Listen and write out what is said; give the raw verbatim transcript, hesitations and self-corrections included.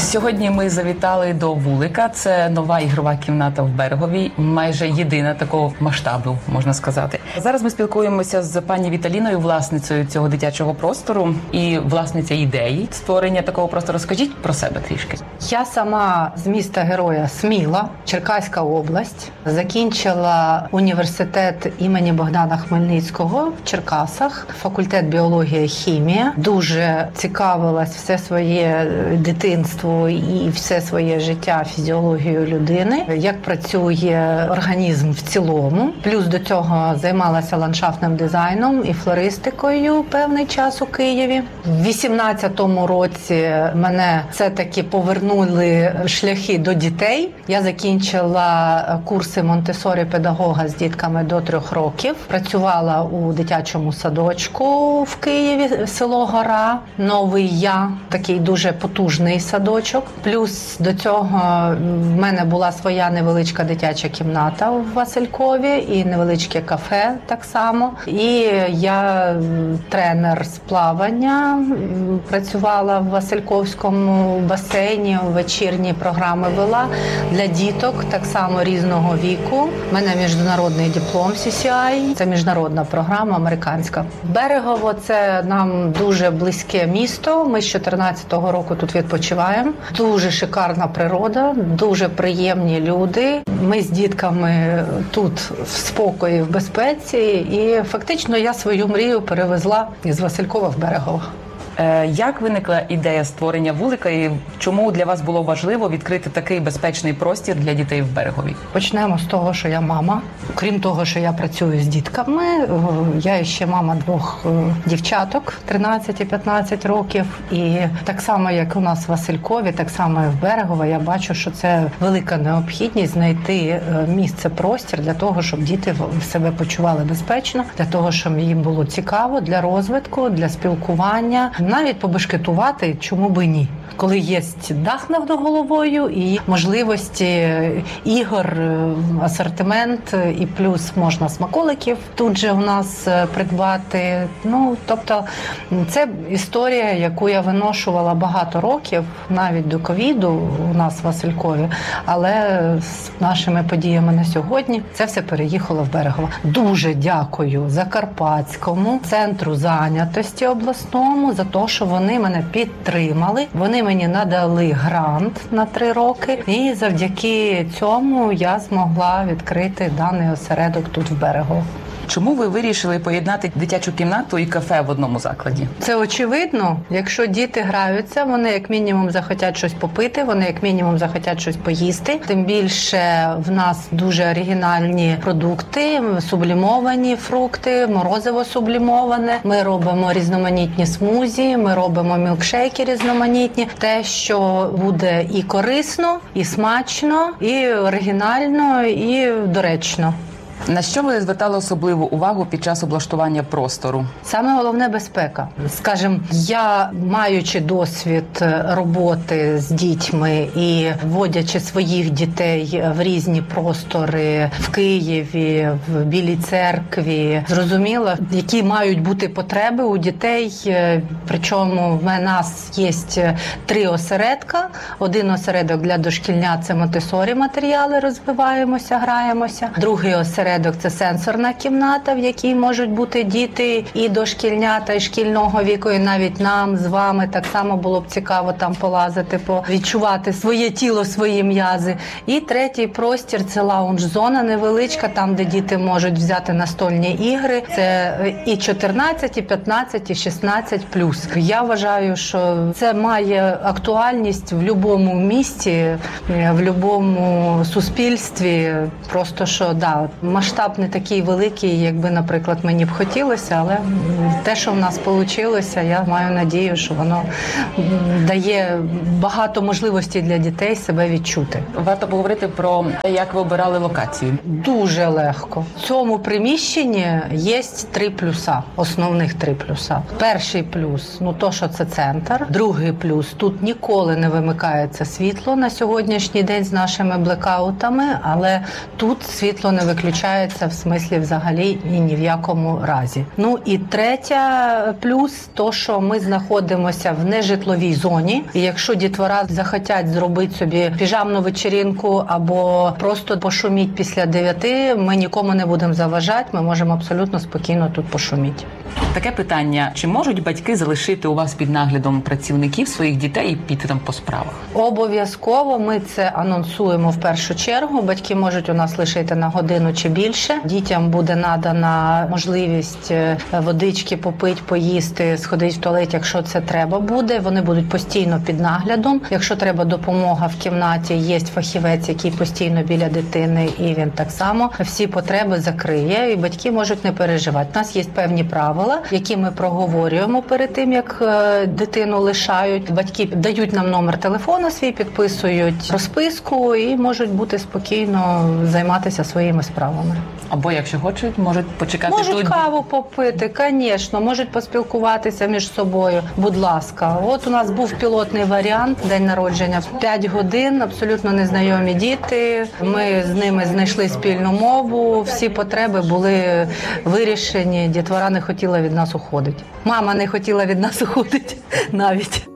Сьогодні ми завітали до Вулика. Це нова ігрова кімната в Берегові, майже єдина такого масштабу, можна сказати. Зараз ми спілкуємося з пані Віталіною, власницею цього дитячого простору і власниця ідеї створення такого простору. Скажіть про себе трішки. Я сама з міста Героя Сміла, Черкаська область. Закінчила університет імені Богдана Хмельницького в Черкасах, факультет біологія, хімія. Дуже цікавилась все своє дитинство і все своє життя фізіологією людини, як працює організм в цілому. Плюс до цього займалася ландшафтним дизайном і флористикою певний час у Києві. В вісімнадцятому році мене все-таки повернули шляхи до дітей. Я закінчила курси Монтессорі-педагога з дітками до трьох років. Працювала у дитячому садочку в Києві, село Гора, Новий Я, такий дуже потужний садочок. Плюс до цього в мене була своя невеличка дитяча кімната в Василькові і невеличке кафе так само. І я тренер з плавання, працювала в Васильковському басейні, вечірні програми вела для діток так само різного віку. У мене міжнародний диплом сі сі ай, це міжнародна програма американська. Берегово – це нам дуже близьке місто, ми з чотирнадцятого року тут відпочиваємо. Дуже шикарна природа, дуже приємні люди. Ми з дітками тут в спокої, в безпеці. І фактично я свою мрію перевезла із Василькова в Берегово. Як виникла ідея створення Вулика і чому для вас було важливо відкрити такий безпечний простір для дітей в Берегові? Почнемо з того, що я мама. Крім того, що я працюю з дітками, я ще мама двох дівчаток, тринадцять і п'ятнадцять років. І так само, як у нас в Василькові, так само і в Берегово, я бачу, що це велика необхідність знайти місце, простір для того, щоб діти себе почували безпечно, для того, щоб їм було цікаво, для розвитку, для спілкування. Навіть побешкетувати, чому би ні. Коли є дах над головою і можливості ігор, асортимент, і плюс можна смаколиків тут же у нас придбати. Ну, тобто, це історія, яку я виношувала багато років, навіть до ковіду у нас в Василькові, але з нашими подіями на сьогодні це все переїхало в Берегово. Дуже дякую Закарпатському центру зайнятості обласному за те, що вони мене підтримали. Вони мені надали грант на три роки, і завдяки цьому я змогла відкрити даний осередок тут в Берегово. Чому ви вирішили поєднати дитячу кімнату і кафе в одному закладі? Це очевидно. Якщо діти граються, вони як мінімум захотять щось попити, вони як мінімум захотять щось поїсти. Тим більше в нас дуже оригінальні продукти, сублімовані фрукти, морозиво сублімоване. Ми робимо різноманітні смузі, ми робимо мілкшейки різноманітні. Те, що буде і корисно, і смачно, і оригінально, і доречно. На що ви звертали особливу увагу під час облаштування простору? Саме головне – безпека. Скажем, я, маючи досвід роботи з дітьми і вводячи своїх дітей в різні простори в Києві, в Білій Церкві, зрозуміла, які мають бути потреби у дітей. Причому в нас є три осередка. Один осередок для дошкільнят – це Монтессорі матеріали, розвиваємося, граємося. Другий осередок – це сенсорна кімната, в якій можуть бути діти і дошкільнята, і шкільного віку, і навіть нам з вами так само було б цікаво там полазити, відчувати своє тіло, свої м'язи. І третій простір – це лаунж-зона невеличка, там, де діти можуть взяти настольні ігри. Це і чотирнадцять, і п'ятнадцять, і шістнадцять плюс. Я вважаю, що це має актуальність в будь-якому місті, в будь-якому суспільстві. Просто що, да, масштаб не такий великий, якби, наприклад, мені б хотілося, але те, що в нас вийшло, я маю надію, що воно дає багато можливостей для дітей себе відчути. Варто поговорити про те, як ви обирали локацію. Дуже легко. В цьому приміщенні є три плюса, основних три плюса. Перший плюс, ну то, що це центр. Другий плюс, тут ніколи не вимикається світло на сьогоднішній день з нашими блекаутами, але тут світло не виключається виключається в смислі взагалі і ні в якому разі. Ну і третя плюс, то що ми знаходимося в нежитловій зоні, і якщо дітвора захотять зробити собі піжамну вечірінку або просто пошуміть після дев'яти, ми нікому не будемо заважати, ми можемо абсолютно спокійно тут пошуміти. Таке питання: чи можуть батьки залишити у вас під наглядом працівників своїх дітей і піти там по справах? Обов'язково ми це анонсуємо в першу чергу. Батьки можуть у нас лишити на годину чи більше. Дітям буде надана можливість водички попити, поїсти, сходити в туалет, якщо це треба буде. Вони будуть постійно під наглядом. Якщо треба допомога в кімнаті, є фахівець, який постійно біля дитини, і він так само всі потреби закриє, і батьки можуть не переживати. У нас є певні правила, які ми проговорюємо перед тим, як дитину лишають. Батьки дають нам номер телефону свій, підписують розписку і можуть бути спокійно займатися своїми справами. Або, якщо хочуть, можуть почекати Можуть тут. каву попити, звісно, можуть поспілкуватися між собою. Будь ласка, от у нас був пілотний варіант, день народження в п'ять годин, абсолютно незнайомі діти. Ми з ними знайшли спільну мову, всі потреби були вирішені, дітвора не хотіла від нас уходити. Мама не хотіла від нас уходити навіть.